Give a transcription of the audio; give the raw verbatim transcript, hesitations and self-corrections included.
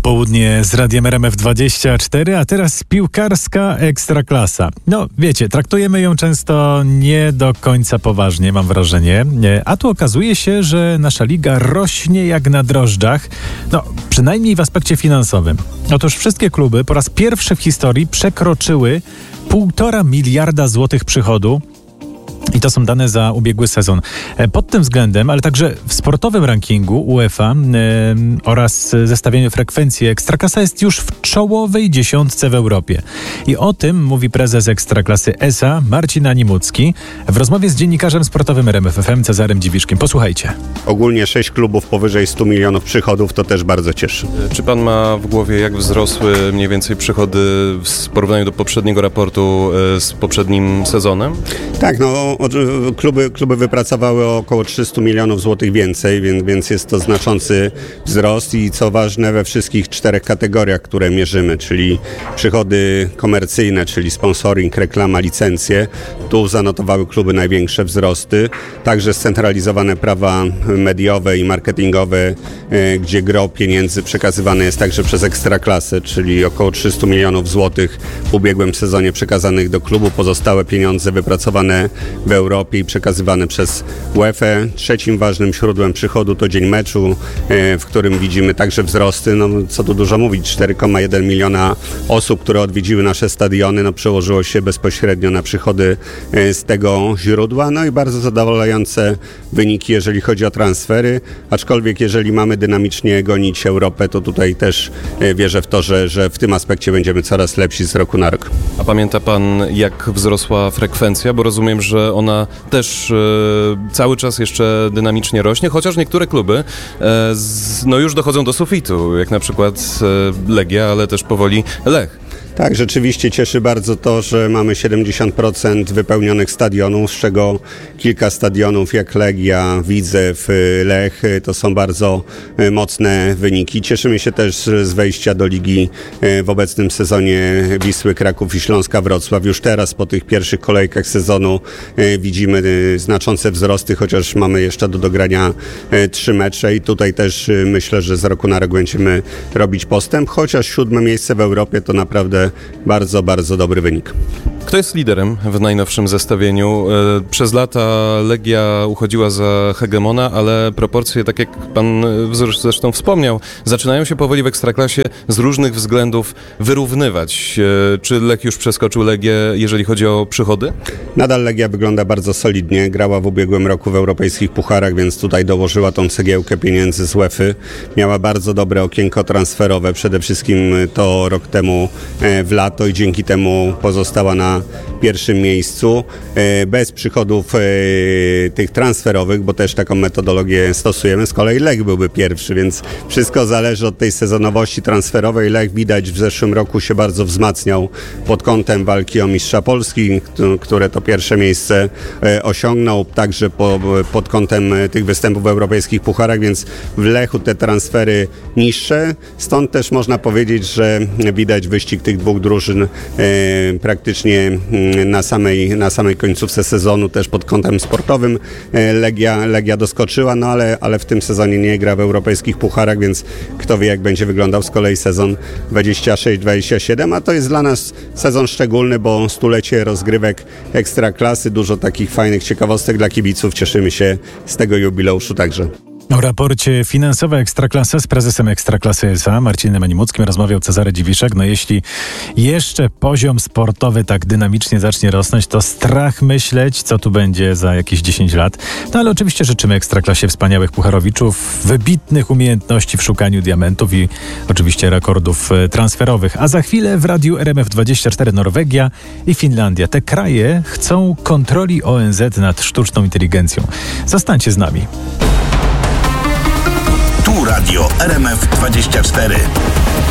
Popołudnie z Radiem R M F dwadzieścia cztery, a teraz piłkarska ekstraklasa. No wiecie, traktujemy ją często nie do końca poważnie, mam wrażenie, a tu okazuje się, że nasza liga rośnie jak na drożdżach, no przynajmniej w aspekcie finansowym. Otóż wszystkie kluby po raz pierwszy w historii przekroczyły półtora miliarda złotych przychodu. I to są dane za ubiegły sezon. Pod tym względem, ale także w sportowym rankingu UEFA yy, oraz zestawieniu frekwencji Ekstraklasa jest już w czołowej dziesiątce w Europie. I o tym mówi prezes Ekstraklasy S A Marcin Animucki w rozmowie z dziennikarzem sportowym R M F F M Cezarym Dziwiszkiem. Posłuchajcie. Ogólnie sześć klubów powyżej stu milionów przychodów, to też bardzo cieszy. Czy pan ma w głowie, jak wzrosły mniej więcej przychody w porównaniu do poprzedniego raportu z poprzednim sezonem? Tak, no kluby, kluby wypracowały około trzysta milionów złotych więcej, więc, więc jest to znaczący wzrost i co ważne we wszystkich czterech kategoriach, które mierzymy, czyli przychody komercyjne, czyli sponsoring, reklama, licencje. Tu zanotowały kluby największe wzrosty. Także scentralizowane prawa mediowe i marketingowe, e, gdzie gro pieniędzy przekazywane jest także przez Ekstraklasę, czyli około trzysta milionów złotych w ubiegłym sezonie przekazanych do klubu. Pozostałe pieniądze wypracowane w Europie i przekazywane przez UEFA. Trzecim ważnym źródłem przychodu to dzień meczu, w którym widzimy także wzrosty. No, co tu dużo mówić, cztery przecinek jeden miliona osób, które odwiedziły nasze stadiony, no, przełożyło się bezpośrednio na przychody z tego źródła. No i bardzo zadowalające wyniki, jeżeli chodzi o transfery, aczkolwiek jeżeli mamy dynamicznie gonić Europę, to tutaj też wierzę w to, że, że w tym aspekcie będziemy coraz lepsi z roku na rok. A pamięta pan, jak wzrosła frekwencja? Bo rozumiem, że ona też e, cały czas jeszcze dynamicznie rośnie, chociaż niektóre kluby e, z, no już dochodzą do sufitu, jak na przykład e, Legia, ale też powoli Lech. Tak, rzeczywiście cieszy bardzo to, że mamy siedemdziesiąt procent wypełnionych stadionów, z czego kilka stadionów jak Legia, Widzew, Lech, to są bardzo mocne wyniki. Cieszymy się też z wejścia do ligi w obecnym sezonie Wisły Kraków i Śląska Wrocław. Już teraz po tych pierwszych kolejkach sezonu widzimy znaczące wzrosty, chociaż mamy jeszcze do dogrania trzy mecze i tutaj też myślę, że z roku na rok będziemy robić postęp, chociaż siódme miejsce w Europie to naprawdę bardzo, bardzo dobry wynik. Kto jest liderem w najnowszym zestawieniu? Przez lata Legia uchodziła za hegemona, ale proporcje, tak jak pan zresztą wspomniał, zaczynają się powoli w Ekstraklasie z różnych względów wyrównywać. Czy Lech już przeskoczył Legię, jeżeli chodzi o przychody? Nadal Legia wygląda bardzo solidnie. Grała w ubiegłym roku w europejskich pucharach, więc tutaj dołożyła tą cegiełkę pieniędzy z UEFA. Miała bardzo dobre okienko transferowe, przede wszystkim to rok temu w lato i dzięki temu pozostała na pierwszym miejscu, bez przychodów tych transferowych, bo też taką metodologię stosujemy. Z kolei Lech byłby pierwszy, więc wszystko zależy od tej sezonowości transferowej. Lech widać w zeszłym roku się bardzo wzmacniał pod kątem walki o mistrza Polski, które to pierwsze miejsce osiągnął, także po, pod kątem tych występów w europejskich pucharach, więc w Lechu te transfery niższe. Stąd też można powiedzieć, że widać wyścig tych dwóch drużyn e, praktycznie na samej, na samej końcówce sezonu, też pod kątem sportowym e, Legia, Legia doskoczyła, no ale, ale w tym sezonie nie gra w europejskich pucharach, więc kto wie, jak będzie wyglądał z kolei sezon dwadzieścia sześć dwadzieścia siedem, a to jest dla nas sezon szczególny, bo stulecie rozgrywek Ekstraklasy, dużo takich fajnych ciekawostek dla kibiców, cieszymy się z tego jubileuszu także. O raporcie Finansowa Ekstraklasa z prezesem Ekstraklasy S A Marcinem Animuckim rozmawiał Cezary Dziwiszek. No jeśli jeszcze poziom sportowy tak dynamicznie zacznie rosnąć, to strach myśleć, co tu będzie za jakieś dziesięć lat. No ale oczywiście życzymy Ekstraklasie wspaniałych pucharowiczów, wybitnych umiejętności w szukaniu diamentów i oczywiście rekordów transferowych. A za chwilę w Radiu R M F dwadzieścia cztery Norwegia i Finlandia. Te kraje chcą kontroli O N Z nad sztuczną inteligencją. Zostańcie z nami. Tu Radio R M F dwadzieścia cztery.